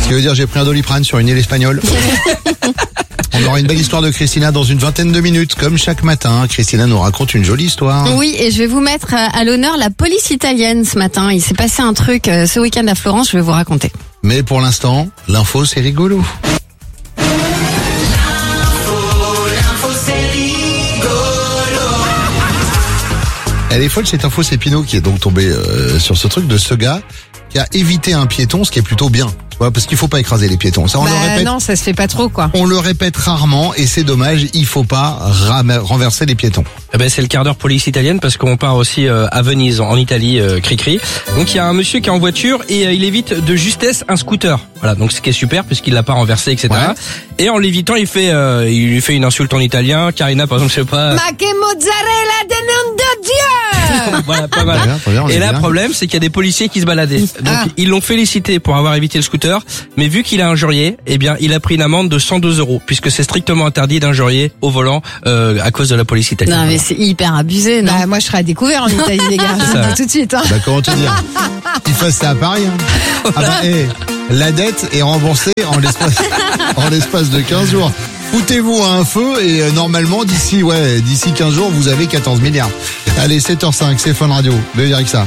Ce qui veut dire j'ai pris un Doliprane sur une île espagnole. On aura une belle histoire de Christina dans une vingtaine de minutes. Comme chaque matin, Christina nous raconte une jolie histoire. Oui, et je vais vous mettre à l'honneur la police italienne ce matin. Il s'est passé un truc ce week-end à Florence, je vais vous raconter. Mais pour l'instant, l'info c'est rigolo. Elle est folle cette info, c'est Pinot qui est donc tombé sur ce truc de ce gars qui a évité un piéton, ce qui est plutôt bien. Tu vois, parce qu'il faut pas écraser les piétons. Ça, on le répète. Non, ça se fait pas trop, quoi. On le répète rarement et c'est dommage, il faut pas renverser les piétons. Eh ben, c'est le quart d'heure police italienne parce qu'on part aussi à Venise, en Italie, cri-cri. Donc il y a un monsieur qui est en voiture et il évite de justesse un scooter. Voilà, donc ce qui est super puisqu'il l'a pas renversé, etc. Ouais. Et en l'évitant, il lui fait une insulte en italien. Karina, par exemple, je sais pas. Ma che mozzarella de nom de Dieu. Voilà, pas mal. Très bien, et là, le problème, c'est qu'il y a des policiers qui se baladaient. Donc ils l'ont félicité pour avoir évité le scooter, mais vu qu'il a injurié, eh bien, il a pris une amende de 102 €, puisque c'est strictement interdit d'injurier au volant à cause de la police italienne. Non, mais c'est hyper abusé, non? Bah, moi, je serais à découvert en Italie, les gars. Tout de suite, hein. Bah, comment te dire? Qu'il fasse ça à Paris, hein. Ah bah, la dette est remboursée en l'espace de 15 jours. Foutez-vous à un feu et normalement d'ici 15 jours vous avez 14 milliards. Allez, 7h05, c'est Fun Radio. Le Eric ça.